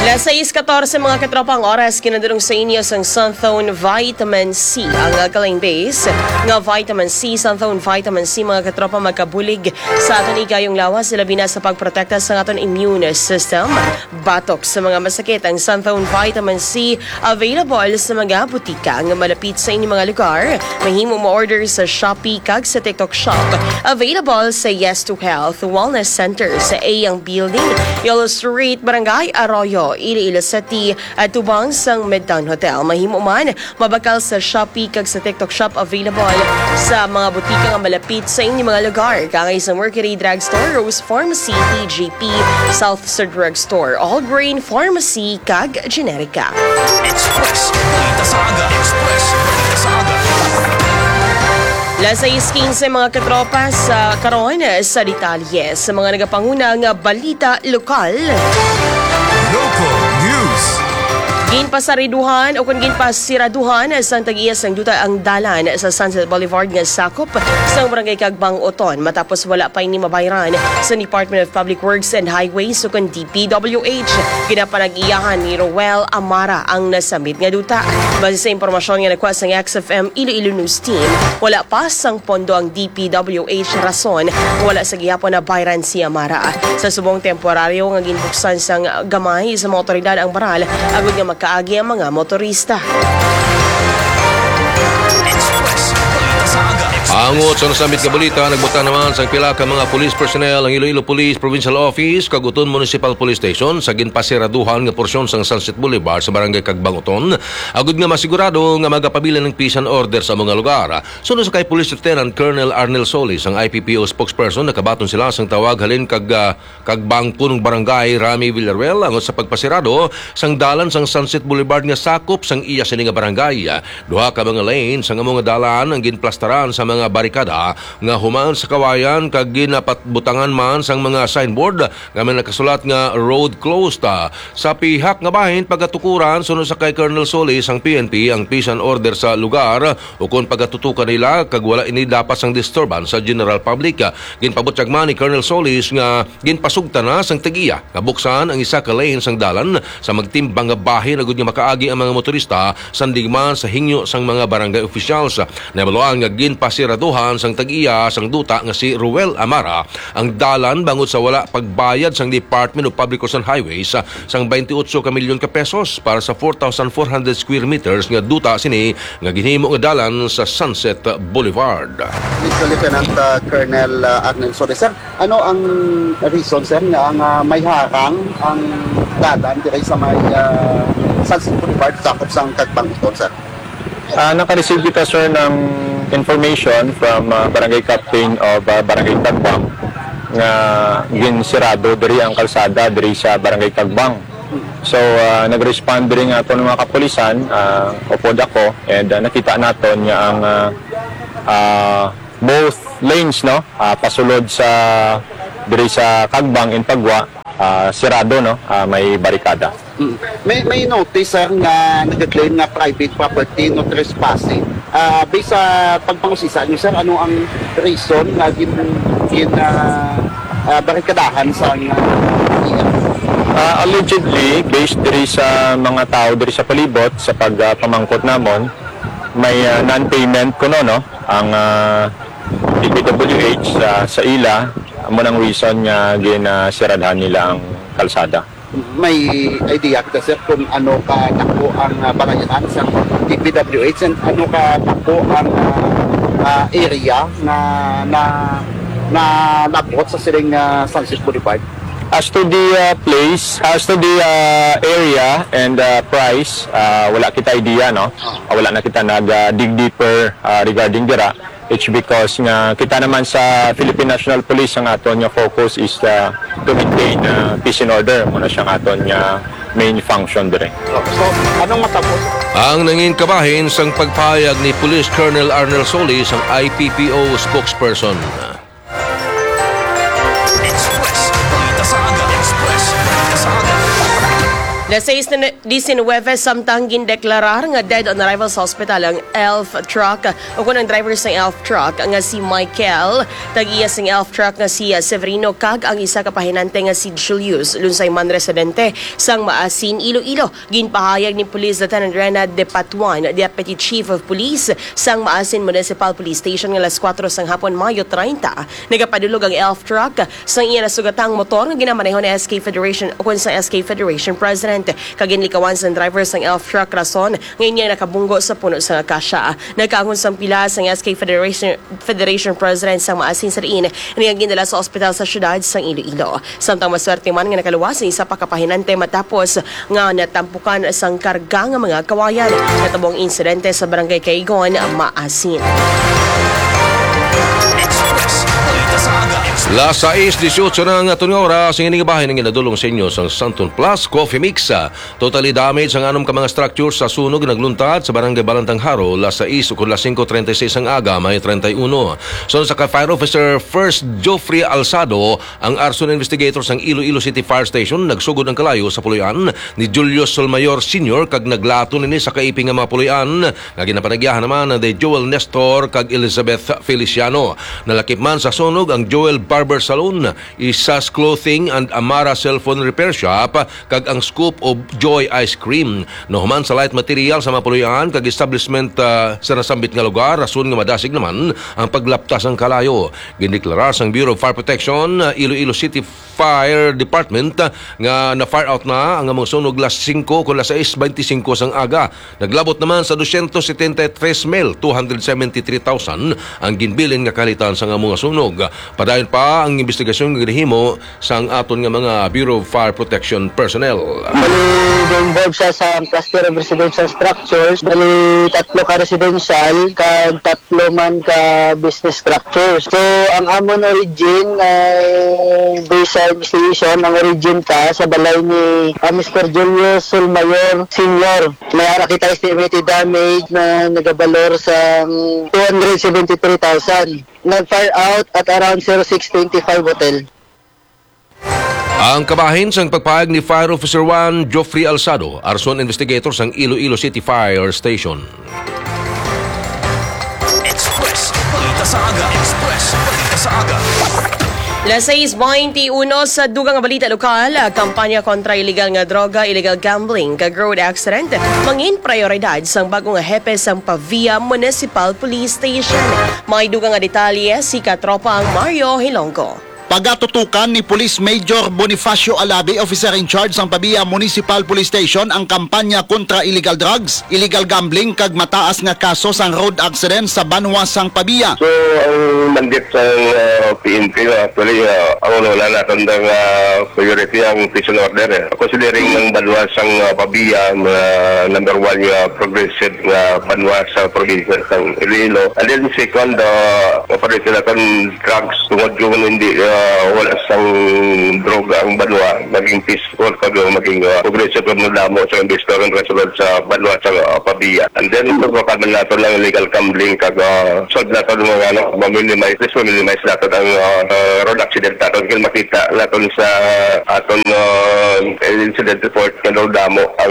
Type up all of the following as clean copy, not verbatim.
Alas 6:14 mga katropang oras, kinadurong sa inyo sang Sunthone Vitamin C. Ang alkaline base nga vitamin C, Sunthone Vitamin C mga katropa magkabulig sa aton igayong lawas, labi na sa pagprotekta sa aton immune system. Batok sa mga masakit ang Sunthone Vitamin C, available sa mga butika nga malapit sa inyong mga lugar. Mahimo mo order sa Shopee kag sa TikTok Shop. Available sa Yes to Health Wellness Center sa Ayang Building, Yellow Street, Barangay Arroyo, Iloilo City at tubang sang Midtown Hotel. Mahimo man mabakal sa Shopee kag sa TikTok Shop, available sa mga butika nga malapit sa inyong mga lugar. Kangay sa Mercury Drugstore, Rose Pharmacy, TGP, Southside Drugstore, All Grain Pharmacy kag Generica. Express Balita sa Aga. Express Balita sa Aga. Las 6:15 mga katropa sa karon sa detalye sa mga nagapanguna nga balita lokal. Local News. Ginpasariduhan o kung ginpasiraduhan sa tag-iyas ng duta ang dalan sa Sunset Boulevard nga sakop sa barangay Kagbang Oton matapos wala pa ini mabayaran sa Department of Public Works and Highways o kung DPWH. Ginapanag-iyahan ni Roel Amara ang nasamit nga duta. Base sa impormasyon nga nakuha sa XFM Iloilo News Team, wala pa sang pondo ang DPWH, rason wala sa gihapon na bayaran si Amara. Sa subong temporaryo nga ginbuksan sang gamay sa mga otoridad ang baral agud nga kaagi ang mga motorista. Angot sa nasamit nga balita, nagbuta naman sa pila ka mga police personnel ang Iloilo Police Provincial Office kag Uton Municipal Police Station sa ginpasiraduhan nga porsyon sang Sunset Boulevard sa barangay Kagbangoton. Agud nga masigurado nga magapabilin ng peace and order sa mga lugar. Sunod sa kay Police Lieutenant Colonel Arnel Solis, ang IPPO spokesperson, nakabaton sila sang tawag halin kag Kagbangpunong Barangay Rami Villaruel angot sa pagpasirado sang dalan sang Sunset Boulevard nga sakop sang iya sini nga barangay. Duha ka mga lane sang among dalan ang ginplastaran sa mga barikada nga human sa kawayan kag ginapatbutangan man sang mga signboard nga may nakasulat nga road closed. Sa pihak nga bahin pagatukuran sunod sa kay Colonel Solis ang PNP ang peace and order sa lugar ukon pagatutukan nila kag wala ini dapat sang disturbance sa general public. Ginpabutyag man ni Colonel Solis nga ginpasugta na sang tagiya nga buksan ang isa ka lane sang dalan sa magtimbang nga bahin agud nga makaagi ang mga motorista sandigman sa hingyo sang mga barangay officials. Nabaluan nga ginpasiraduhan sang tag-iya sang duta nga si Roel Amara ang dalan bangod sa wala pagbayad sang Department of Public Works and Highways sang 28 ka milyon ka pesos para sa 4,400 square meters nga duta sini nga ginhimo nga dalan sa Sunset Boulevard. Mr. Lieutenant Colonel Arnel Solis, sir, ano ang reason, sir, nga ang may harang ang dalan diri sa may Sunset Boulevard sakop sang Kagbangoton, sir? Naka-receive kita, sir, ng information from Barangay Captain of Barangay Kagbang nga ginsirado diri ang kalsada diri sa Barangay Kagbang. So nag-respond rin ato ng mga kapulisan, upod ako, and nakita naton nga ang both lanes, no, pasulod sa diri sa Kagbang in Pagwa, sirado, no, may barikada. May notice, sir, nga nag-claim nga private property, no trespassing. Based sa pagpangusisa niyo, sir, ano ang reason nga barikadahan sa Allegedly, based diri sa mga tao diri sa palibot sa pagpamangkot namon, may non-payment kuno, no, ang DPWH sa ila mo nang reason nga ginasiradahan nila ang kalsada. May idea ka, sir, kung ano ka nako ang banayan sa DPWH and ano ka nako ang area na labot sa siling Sunset Boulevard? As to the place, as to the area and price, wala kita idea, no? Wala na kita nag-dig deeper regarding dira. It's because nga kita naman sa Philippine National Police ang aton nga focus is to maintain peace and order. Muna siyang aton nga main function dire. So, anong matapos? Ang nangin kabahin sang pagpahayag ni Police Colonel Arnel Solis ang IPPO spokesperson. Las 6:19 samtang gindeklarar nga dead on arrival sa hospital ang ELF truck o kung ang driver sa ELF truck nga si Michael, tag-iya sing ELF truck nga si Severino kag ang isa ka pahinante nga si Julius lunsay man residente sang Maasin, Iloilo. Ginpahayag ni Police Lieutenant Rena De Patuan, Deputy Chief of Police sang Maasin Municipal Police Station nga alas 4 sang hapon Mayo 30. Nagapadulog ang ELF truck sang iya nasugatang motor nga ginamaneho ni SK Federation o kung sa SK Federation President. Kaginlikawan sa driver sang ELF truck rason ngayon niya nakabunggo sa puno sa kasya. Nagkaangon sang pila sang SK Federation President sang Maasin sa Riin niyang ginala sa ospital sa syudad sang Iloilo. Samtang maswerte man nga nakaluwas ang isa pa kapahinante matapos nga natampukan sang karga nga mga kawayan. Natabong insidente sa barangay Kaigon, Maasin. Express, balita sa aga. Las 6:18 na nga nga oras ang inigabahin ng ginadulong sa inyo sa Santon Plus Coffee Mix. Totally damage ang anong ka mga structures sa sunog nagluntad sa barangay Balantang Haro, las 6 o las 5:36 ang aga, May 31. So sa Fire Officer First Geoffrey Alsado, ang arson investigator sang Iloilo City Fire Station nagsugod ang kalayo sa puloyan ni Julius Solmayor Sr. kag naglato nini sa kaiping nga mga puloyan nga ginapanagyahan naman ni Joel Nestor kag Elizabeth Feliciano. Nalakip man sa sunog ang Joel Barber Salon, Isas Clothing and Amara Cellphone Repair Shop kag ang Scoop of Joy Ice Cream. Nahuman sa light material sa mapuloyan kag establishment sa nasambit nga lugar, rason nga madasig naman ang paglaptas ng kalayo. Gindeklarar sang Bureau of Fire Protection, Iloilo City Fire Department nga na-fire out na ang mga sunog las 5 kung las 6:25 sang aga. Naglabot naman sa 273,273,000 ang ginbilin nga kalitan sa mga sunog. Padayon pa ang investigasyon nga ginahimo sang aton nga mga Bureau of Fire Protection personnel. Involved siya sa cluster of residential structures. Bali, 3 ka residential, kag 3 man ka business structures. So, ang amon origin ay based sa investigation, ang origin ta sa balay ni Mr. Julius Solmayor Sr. May ara kita estimated damage na nagabalor sa 273,000. Nag-fire out at around 0625 hotel. Ang kabahin sang pagpahayag ni Fire Officer 1 Geoffrey Alsado, arson investigator sang Iloilo City Fire Station. Express, balita sa aga. Express, balita sa aga. Las 6:21 sa dugang balita lokal, kampanya kontra illegal nga droga, illegal gambling, kag road accident, mangin prioridad sang bagong hepe sang Pavia Municipal Police Station. May dugang nga detalye si Katropang Mario Hilonggo. Pagatutukan ni Police Major Bonifacio Alabe, officer in charge ng Pabia Municipal Police Station, ang kampanya kontra illegal drugs, illegal gambling kag mataas nga kaso sang road accident sa Banwas sang Pabia. So, ang mandate sa PNP, actually, ang wala natin ng priority ang prison order. Considering ng Banwas sang Pabia, number 1 progressive nga Banwas sa probinsya ng Iloilo. And then second, operate natin drugs tungod yung hindi wala sang droga ang Banwa, maging peaceful kag maging progressive ng damo sa investor and resolve sa Banwa sa Pabia. And then pagkakaman natin lang illegal gambling kag solve natin mga ma-minimize natin ang road accident natin kung makita natin sa aton incident report na damo ang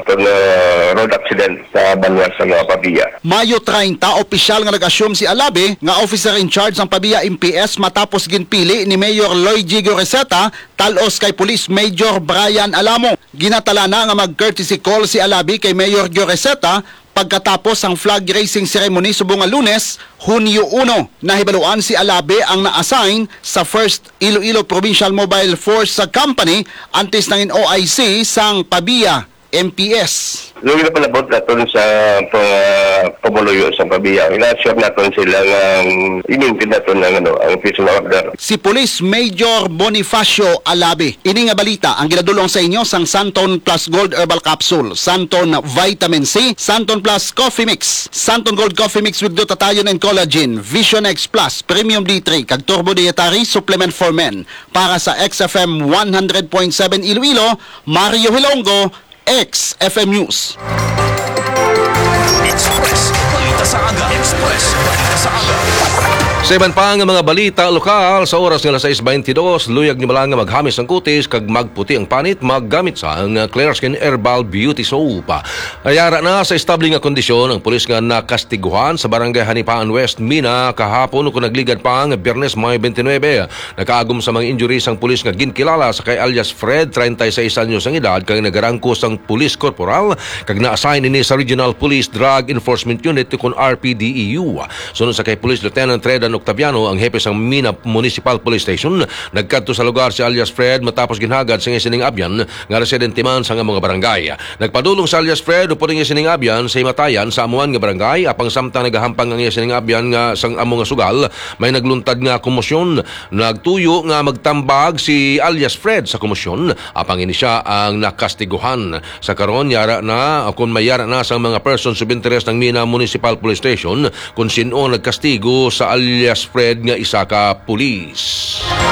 road accident sa Banwa sa Pabia. Mayo 30, opisyal nga nag-assume si Alabe nga officer in charge ng Pabia MPS matapos ginpili ni Mayor Lloyd G. Goreseta talos kay Police Major Brian Alamo. Ginatala na nga mag-courtesy call si Alabe kay Mayor Goreseta pagkatapos ang flag raising ceremony subong nga Lunes, Hunyo 1. Nahibaluan si Alabe ang na-assign sa 1st Iloilo Provincial Mobile Force Company antes nangin OIC sang Pabia MPS. Nung napalabot natin sa pamuluyo sa Pabia, ina-assure natin sila ng inintin natin ng ang prison order. Si Police Major Bonifacio Alabe. Ini nga balita ang ginadulong sa inyo sang Santon Plus Gold Herbal Capsule, Santon Vitamin C, Santon Plus Coffee Mix, Santon Gold Coffee Mix with glutathione and collagen, Vision X Plus, Premium D3, kag Turbo Dietary Supplement for Men. Para sa XFM 100.7 Iloilo, Mario Hilonggo, XFM News. Express, balita sa aga. Express, balita sa aga. Sa iban pa nga mga balita lokal sa oras nga 6:22, luyag ni malang nga maghamis ang kutis kag magputi ang panit maggamit sa ang Clearskin Herbal Beauty Soap. Ayara na sa estable nga kondisyon ang pulis nga nakastiguhan sa barangay Hanipaan West Mina kahapon kung nagligad pa ang Biyernes May 29. Nakaagom sa mga injuries ang pulis nga ginkilala sa kay alias Fred, 36 anyos ang edad kag nagarangkos ang pulis corporal kag na-assign ini sa Regional Police Drug Enforcement Unit kon RPDEU. Sunod sa kay Police Lieutenant Tredan Octaviano, ang hepe sa Mina Municipal Police Station, nagkadto sa lugar si alias Fred matapos ginhagad sa sining abyan nga residente man sa mga barangay. Nagpadulong sa alias Fred upod ang sining abyan sa himatayan sa amuan nga barangay apang samtang nagahampang ang sining abyan nga sang amo nga sugal, may nagluntad nga komosyon. Nagtuyo nga magtambag si alias Fred sa komosyon apang ini siya ang nakastiguhan. Sa karon yara na kung mayara na sa mga persons of interest ng Mina Municipal Police Station kung sino nagkastigo sa alias Fred nga isa ka pulis.